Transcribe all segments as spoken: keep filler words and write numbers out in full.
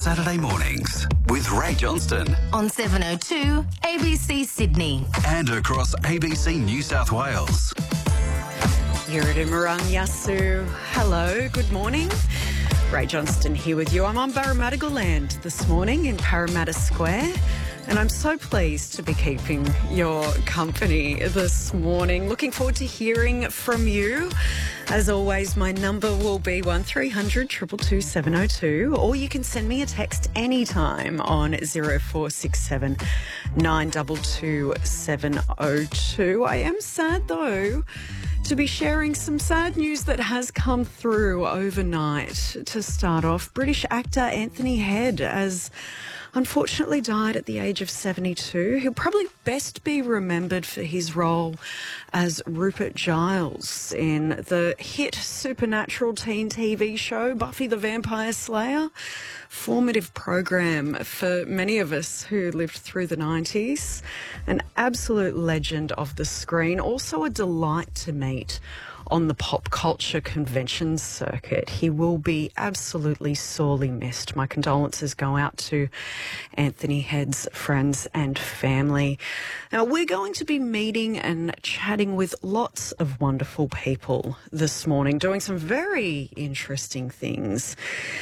Saturday mornings with Ray Johnston on seven oh two A B C Sydney and across A B C New South Wales. Yirimarang Yasu. Hello, good morning. Ray Johnston here with you. I'm on Barramadigal land this morning in Parramatta Square, and I'm so pleased to be keeping your company this morning. Looking forward to hearing from you. As always, my number will be one three hundred two two two seven oh two, or you can send me a text anytime on zero four six seven nine two two seven oh two. I am sad, though, to be sharing some sad news that has come through overnight. To start off, British actor Anthony Head has unfortunately died at the age of seventy-two. He'll probably best be remembered for his role as Rupert Giles in the hit supernatural teen T V show Buffy the Vampire Slayer. Formative program for many of us who lived through the nineties. An absolute legend of the screen. Also a delight to meet on the pop culture convention circuit. He will be absolutely sorely missed. My condolences go out to Anthony Head's friends and family. Now, we're going to be meeting and chatting with lots of wonderful people this morning, doing some very interesting things,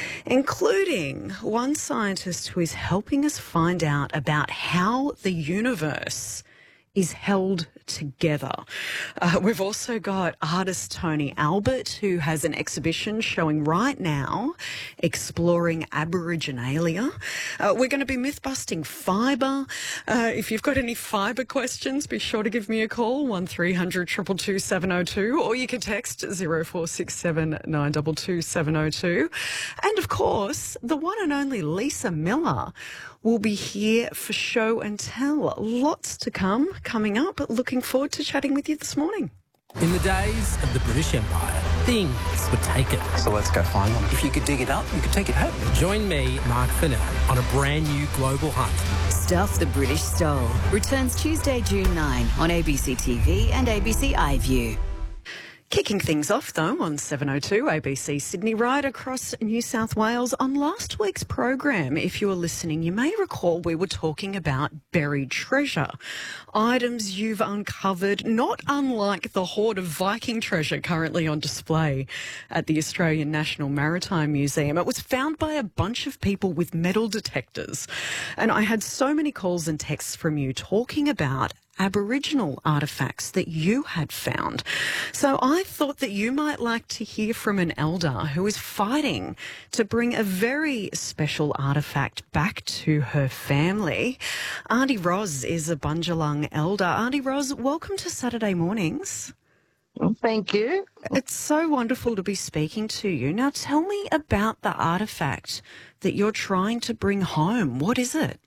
including one scientist who is helping us find out about how the universe is held together. Uh, we've also got artist Tony Albert, who has an exhibition showing right now, exploring Aboriginalia. Uh, we're going to be myth-busting fibre. Uh, if you've got any fibre questions, be sure to give me a call, one three hundred two two two seven oh two, or you can text zero four six seven nine two two seven oh two. And, of course, the one and only Lisa Miller will be here for show and tell. Lots to come coming up. Looking forward to chatting with you this morning. In the days of the British Empire, things were taken. So let's go find them. If you could dig it up, you could take it home. Join me, Mark Fennell, on a brand new global hunt. Stuff the British Stole returns Tuesday, June ninth on A B C T V and A B C iView. Kicking things off, though, on seven oh two A B C Sydney, right across New South Wales. On last week's program, if you were listening, you may recall we were talking about buried treasure. Items you've uncovered, not unlike the hoard of Viking treasure currently on display at the Australian National Maritime Museum. It was found by a bunch of people with metal detectors. And I had so many calls and texts from you talking about Aboriginal artefacts that you had found. So I thought that you might like to hear from an elder who is fighting to bring a very special artefact back to her family. Auntie Ros is a Bundjalung elder. Auntie Ros, welcome to Saturday Mornings. Well, thank you. It's so wonderful to be speaking to you. Now tell me about the artefact that you're trying to bring home. What is it?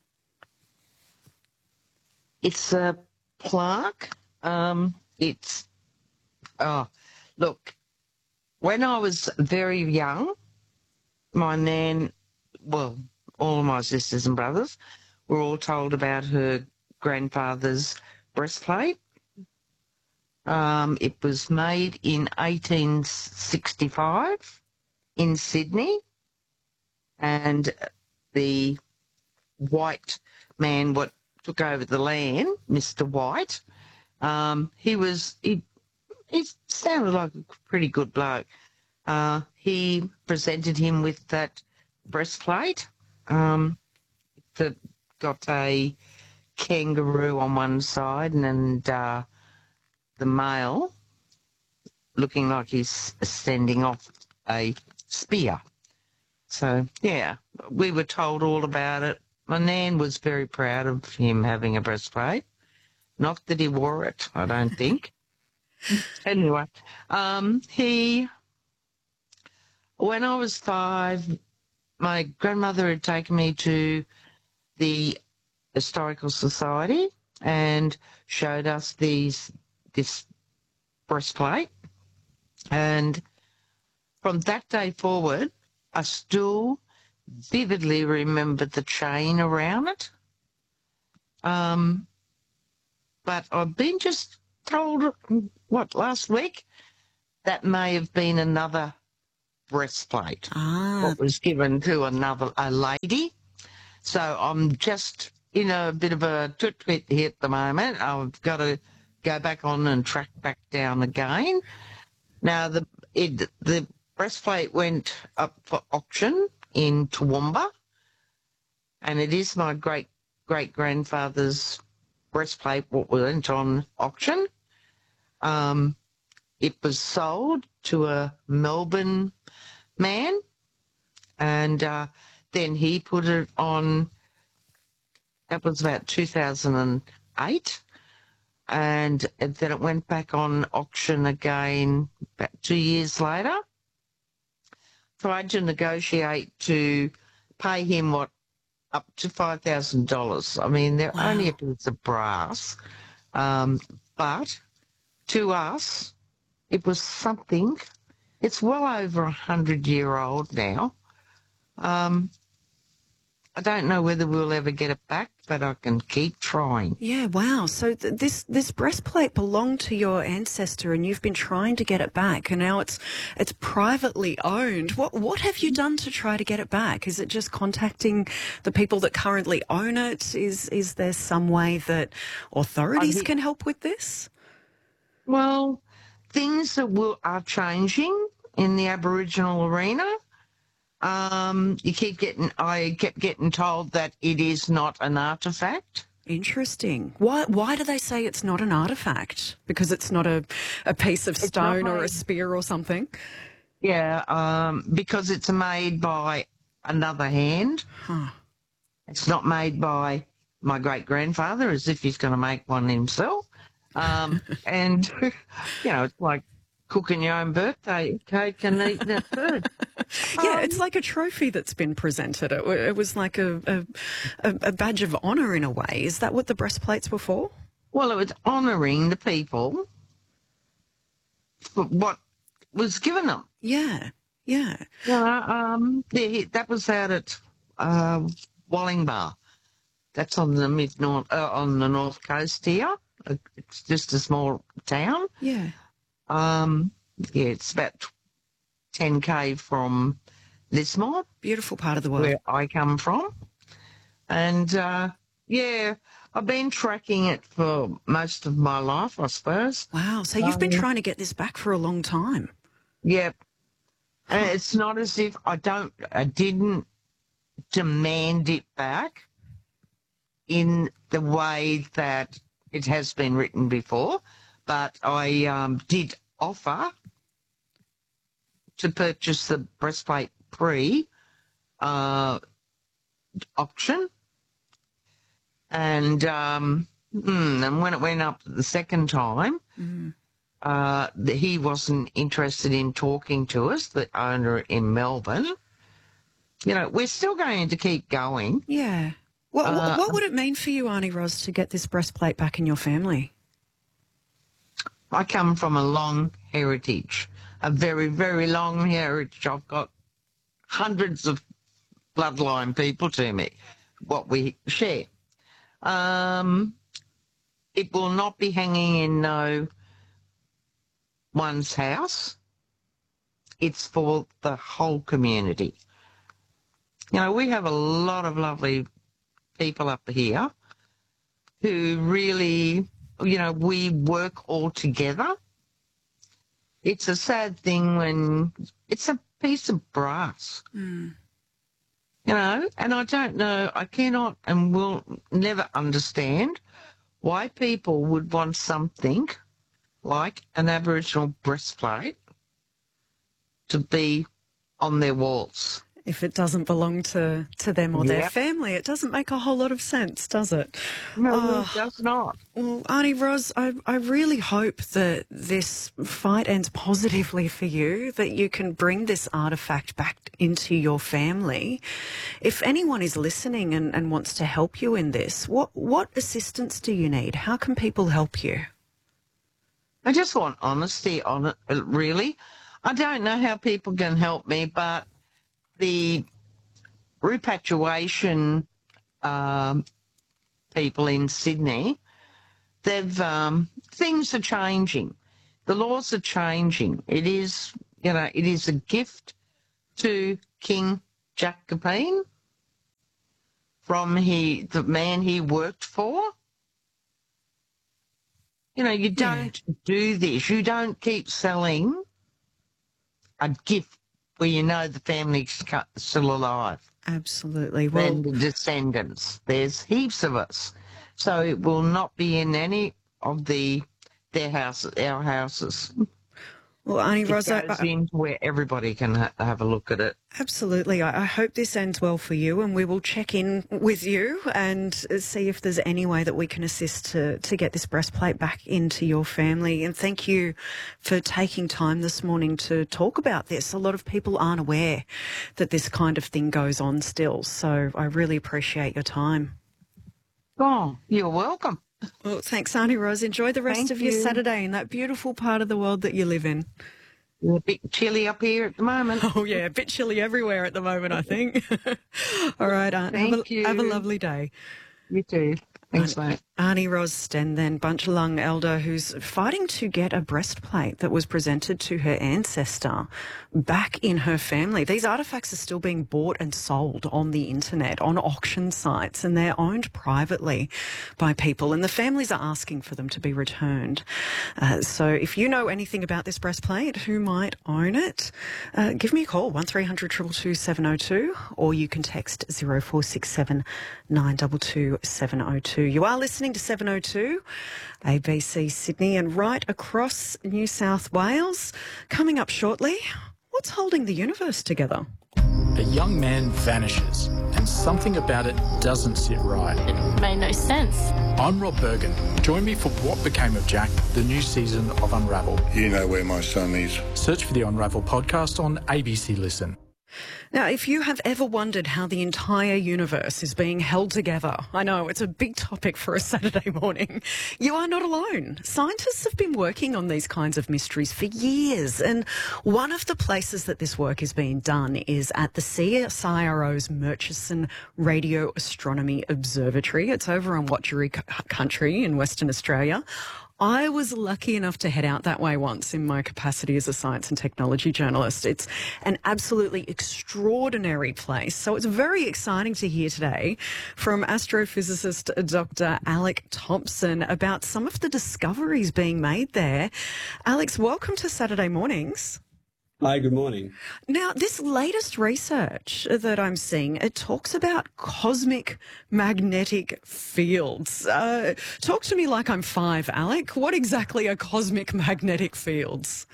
It's a plaque. Um, it's, oh, look, when I was very young, my nan, well, all of my sisters and brothers were all told about her grandfather's breastplate. Um, it was made in eighteen sixty-five in Sydney, and the white man, what took over the land, Mister White, um, he was, he, he sounded like a pretty good bloke. Uh, he presented him with that breastplate um, that got a kangaroo on one side and, and uh, the male looking like he's sending off a spear. So, yeah, we were told all about it. My nan was very proud of him having a breastplate. Not that he wore it, I don't think. Anyway, um, he, when I was five, my grandmother had taken me to the Historical Society and showed us these this breastplate. And from that day forward, I still vividly remember the chain around it. Um, but I've been just told, what, last week, that may have been another breastplate. Ah. What was given to another a lady. So I'm just in a bit of a twit-twit here at the moment. I've got to go back on and track back down again. Now, the it, the breastplate went up for auction in Toowoomba, and it is my great-great-grandfather's breastplate what went on auction. Um, it was sold to a Melbourne man, and uh, then he put it on, that was about two thousand eight, and then it went back on auction again about two years later. Tried to negotiate to pay him what, up to five thousand dollars. I mean, they're Wow. only a piece of brass, um, but to us, it was something. It's well over a hundred-year-old now. Um, I don't know whether we'll ever get it back, but I can keep trying. Yeah, wow. So th- this this breastplate belonged to your ancestor, and you've been trying to get it back, and now it's it's privately owned. What what have you done to try to get it back? Is it just contacting the people that currently own it? Is is there some way that authorities I think- can help with this? Well, things that will, are changing in the Aboriginal arena. Um, you keep getting, I kept getting told that it is not an artefact. Interesting. Why why do they say it's not an artefact? Because it's not a, a piece of not stone or a made- spear or something? Yeah, um, because it's made by another hand. Huh. It's not made by my great-grandfather, as if he's going to make one himself. Um, and, you know, it's like cooking your own birthday cake and eating that food. Yeah, Um, it's like a trophy that's been presented. It, wa- it was like a, a, a a badge of honour in a way. Is that what the breastplates were for? Well, it was honouring the people for what was given them. Yeah, yeah. Yeah, um, yeah, that was out at uh, Wallingbar. That's on the mid north, uh, on the north coast here. Uh, It's just a small town. Yeah. Um, yeah, it's about ten k from Lismore, Beautiful part of the world. where I come from. And, uh, yeah, I've been tracking it for most of my life, I suppose. Wow. So you've been Um, trying to get this back for a long time. Yep. And it's not as if I don't, I didn't demand it back in the way that it has been written before, but I um, did offer to purchase the breastplate pre uh, auction, and um, mm, and when it went up the second time, uh, that he wasn't interested in talking to us, the owner in Melbourne. You know, we're still going to keep going. Yeah. What, Uh, what, what would it mean for you, Arnie Ros, to get this breastplate back in your family? I come from a long heritage, a very, very long heritage. I've got hundreds of bloodline people to me, what we share. Um, it will not be hanging in no one's house. It's for the whole community. You know, we have a lot of lovely people up here who really, you know, we work all together. It's a sad thing when it's a piece of brass, you know, and I don't know, I cannot and will never understand why people would want something like an Aboriginal breastplate to be on their walls. If it doesn't belong to, to them or their Yep. family, it doesn't make a whole lot of sense, does it? No, Oh. it does not. Well, Arnie Ros, I, I really hope that this fight ends positively for you, that you can bring this artefact back into your family. If anyone is listening and, and wants to help you in this, what, what assistance do you need? How can people help you? I just want honesty on it, really. I don't know how people can help me, but the repatriation um, people in Sydney, they've um, things are changing. The laws are changing. It is, you know, it is a gift to King Jacobin from he the man he worked for. You know, you don't yeah. do this. You don't keep selling a gift where you know the family's still alive. Absolutely. Well, and the descendants. There's heaps of us. So it will not be in any of the their houses, our houses. Well, Auntie it Rosa, goes in where everybody can ha- have a look at it. Absolutely. I, I hope this ends well for you, and we will check in with you and see if there's any way that we can assist to, to get this breastplate back into your family. And thank you for taking time this morning to talk about this. A lot of people aren't aware that this kind of thing goes on still, so I really appreciate your time. Oh, you're welcome. Well, thanks, Auntie Rose. Enjoy the rest Thank of your you. Saturday in that beautiful part of the world that you live in. It's a bit chilly up here at the moment. Oh, yeah, a bit chilly everywhere at the moment, I think. All right, Aunt. Thank have a, you. Have a lovely day. You too. Thanks, mate. Arnie Rosden, then Bunjalung elder, who's fighting to get a breastplate that was presented to her ancestor back in her family. These artefacts are still being bought and sold on the internet, on auction sites, and they're owned privately by people, and the families are asking for them to be returned. Uh, so if you know anything about this breastplate, who might own it, uh, give me a call, one three hundred two two two seven oh two, or you can text zero four six seven nine two two seven oh two. You are listening to seven oh two, A B C Sydney, and right across New South Wales. Coming up shortly, what's holding the universe together? A young man vanishes, and something about it doesn't sit right. It made no sense. I'm Rob Bergen. Join me for What Became of Jack, the new season of Unravel. You know where my son is. Search for the Unravel podcast on A B C Listen. Now, if you have ever wondered how the entire universe is being held together, I know it's a big topic for a Saturday morning, you are not alone. Scientists have been working on these kinds of mysteries for years, and one of the places that this work is being done is at the C S I R O's Murchison Radio Astronomy Observatory. It's over on Watchery Country in Western Australia. I was lucky enough to head out that way once in my capacity as a science and technology journalist. It's an absolutely extraordinary place. So it's very exciting to hear today from astrophysicist Doctor Alec Thompson about some of the discoveries being made there. Alex, welcome to Saturday Mornings. Hi, good morning. Now, this latest research that I'm seeing, it talks about cosmic magnetic fields. Uh, talk to me like I'm five, Alec. What exactly are cosmic magnetic fields?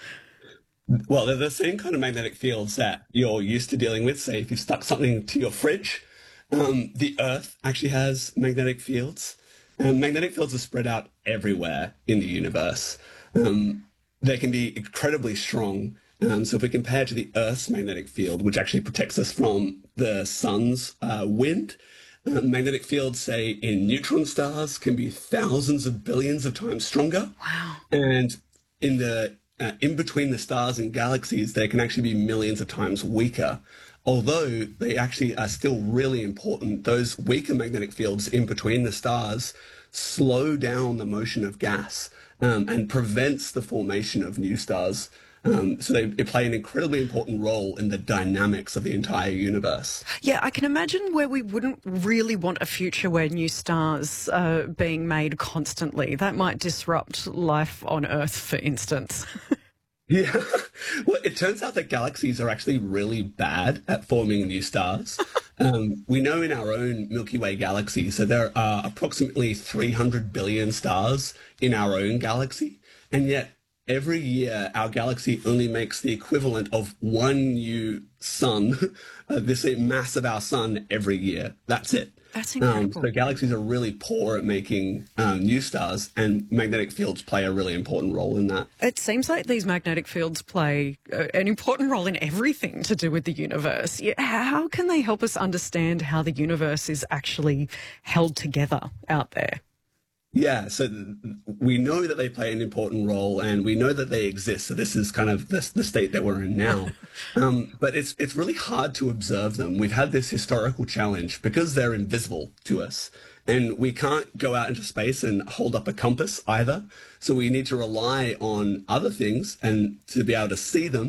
Well, they're the same kind of magnetic fields that you're used to dealing with. Say, if you've stuck something to your fridge, um, the Earth actually has magnetic fields. And magnetic fields are spread out everywhere in the universe. Um, they can be incredibly strong. Um, so if we compare to the Earth's magnetic field, which actually protects us from the sun's uh, wind, uh, magnetic fields, say, in neutron stars can be thousands of billions of times stronger. Wow. And in the uh, in between the stars and galaxies, they can actually be millions of times weaker. Although they actually are still really important, those weaker magnetic fields in between the stars slow down the motion of gas um, and prevents the formation of new stars. Um, so they, they play an incredibly important role in the dynamics of the entire universe. Yeah, I can imagine where we wouldn't really want a future where new stars are being made constantly. That might disrupt life on Earth, for instance. Yeah. Well, it turns out that galaxies are actually really bad at forming new stars. Um, we know in our own Milky Way galaxy, so there are approximately three hundred billion stars in our own galaxy, and yet every year, our galaxy only makes the equivalent of one new sun, uh, this mass of our sun every year. That's it. That's incredible. Um, so galaxies are really poor at making um, new stars, and magnetic fields play a really important role in that. It seems like these magnetic fields play uh, an important role in everything to do with the universe. Yeah, how can they help us understand how the universe is actually held together out there? Yeah, so we know that they play an important role, and we know that they exist. So this is kind of the, the state that we're in now. Um, but it's it's really hard to observe them. We've had this historical challenge because they're invisible to us, and we can't go out into space and hold up a compass either. So we need to rely on other things and to be able to see them.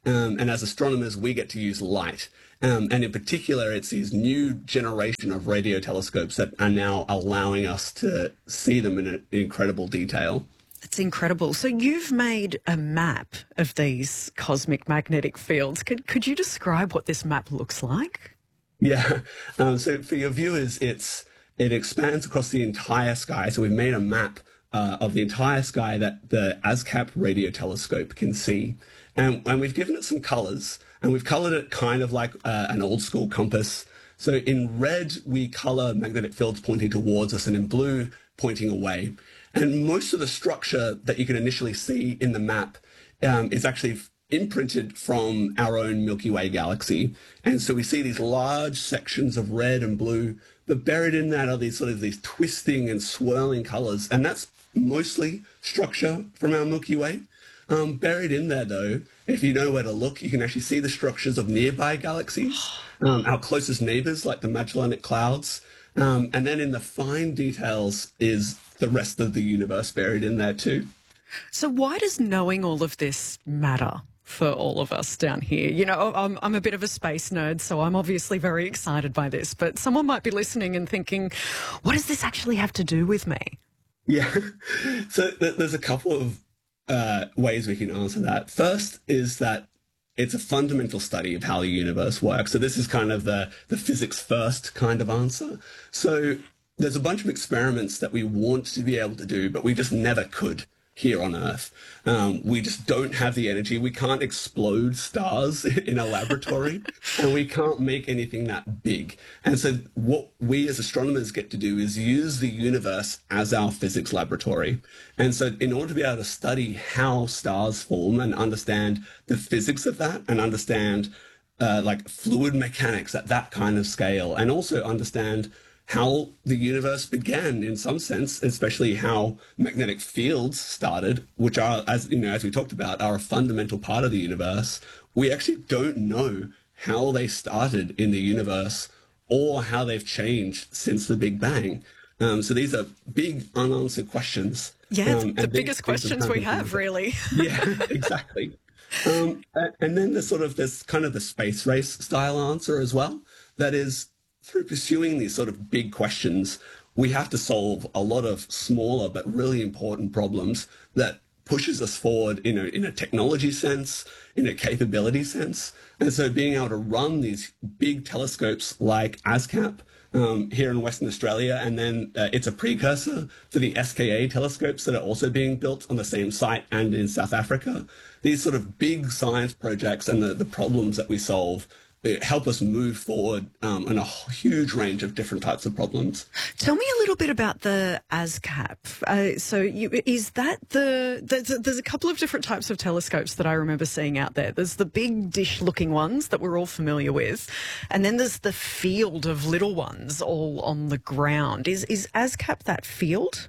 Um, and as astronomers, we get to use light. Um, and in particular, it's these new generation of radio telescopes that are now allowing us to see them in an incredible detail. It's incredible. So you've made a map of these cosmic magnetic fields. Could, could you describe what this map looks like? Yeah. Um, so for your viewers, it's it expands across the entire sky. So we've made a map uh, of the entire sky that the ASCAP radio telescope can see. And, and we've given it some colors, and we've colored it kind of like uh, an old school compass. So in red, we color magnetic fields pointing towards us, and in blue, pointing away. And most of the structure that you can initially see in the map um, is actually imprinted from our own Milky Way galaxy. And so we see these large sections of red and blue, but buried in that are these sort of these twisting and swirling colors. And that's mostly structure from our Milky Way. Um, buried in there, though, if you know where to look, you can actually see the structures of nearby galaxies, um, our closest neighbors, like the Magellanic Clouds. Um, and then in the fine details is the rest of the universe buried in there, too. So why does knowing all of this matter for all of us down here? You know, I'm, I'm a bit of a space nerd, so I'm obviously very excited by this, but someone might be listening and thinking, what does this actually have to do with me? Yeah, so th- there's a couple of uh, ways we can answer that. First is that it's a fundamental study of how the universe works. So this is kind of the, the physics first kind of answer. So there's a bunch of experiments that we want to be able to do, but we just never could here on Earth. Um, we just don't have the energy. We can't explode stars in a laboratory, and we can't make anything that big. And so what we as astronomers get to do is use the universe as our physics laboratory. And so in order to be able to study how stars form and understand the physics of that, and understand uh, like fluid mechanics at that kind of scale, and also understand how the universe began in some sense, especially how magnetic fields started, which are, as you know, as we talked about, are a fundamental part of the universe. We actually don't know how they started in the universe or how they've changed since the Big Bang. Um, so these are big unanswered questions. Yeah, um, the biggest questions we have, really. Yeah, exactly. Um, and then there's sort of this kind of the space race style answer as well. That is, through pursuing these sort of big questions, we have to solve a lot of smaller but really important problems that pushes us forward, you know, in a technology sense, in a capability sense. And so being able to run these big telescopes like ASCAP um, here in Western Australia, and then uh, it's a precursor to the S K A telescopes that are also being built on the same site and in South Africa. These sort of big science projects and the, the problems that we solve help us move forward um, in a huge range of different types of problems. Tell me a little bit about the ASCAP. Uh, so you, is that the, there's a, there's a couple of different types of telescopes that I remember seeing out there. There's the big dish-looking ones that we're all familiar with, and then there's the field of little ones all on the ground. Is, is ASCAP that field?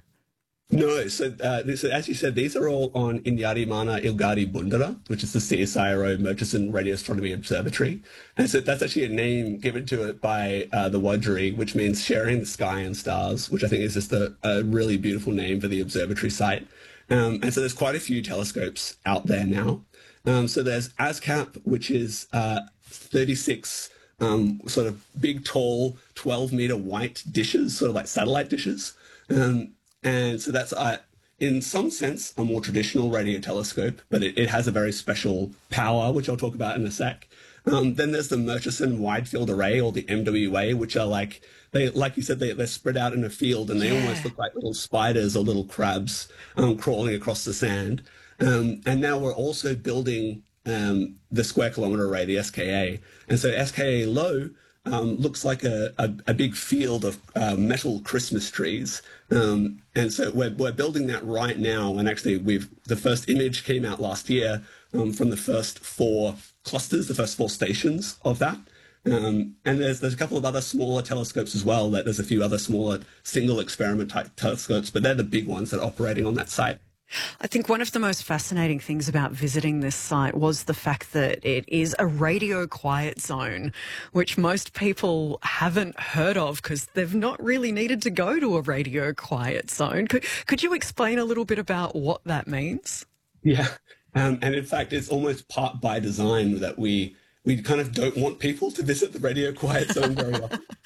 No, so, uh, so as you said, these are all on Inyarimana Ilgari Bundara, which is the C S I R O Murchison Radio Astronomy Observatory. And so that's actually a name given to it by uh, the Wurundjeri, which means sharing the sky and stars, which I think is just a, a really beautiful name for the observatory site. Um, and so there's quite a few telescopes out there now. Um, so there's ASCAP, which is uh, thirty-six um, sort of big, tall, twelve meter white dishes, sort of like satellite dishes. Um, And so that's, uh, in some sense, a more traditional radio telescope, but it, it has a very special power, which I'll talk about in a sec. Um, then there's the Murchison Wide Field Array, or the M W A, which are like, they, like you said, they, they're spread out in a field, and they yeah. almost look like little spiders or little crabs um, crawling across the sand. Um, and now we're also building um, the Square Kilometre Array, the S K A. And so S K A Low Um, looks like a, a, a big field of uh, metal Christmas trees. Um, and so we're, we're building that right now. And actually, we've the first image came out last year um, from the first four clusters, the first four stations of that. Um, and there's there's a couple of other smaller telescopes as well. That there's a few other smaller single experiment type telescopes, but they're the big ones that are operating on that site. I think one of the most fascinating things about visiting this site was the fact that it is a radio quiet zone, which most people haven't heard of because they've not really needed to go to a radio quiet zone. Could, could you explain a little bit about what that means? Yeah. Um, and in fact, it's almost part by design that we we kind of don't want people to visit the Radio Quiet Zone very often.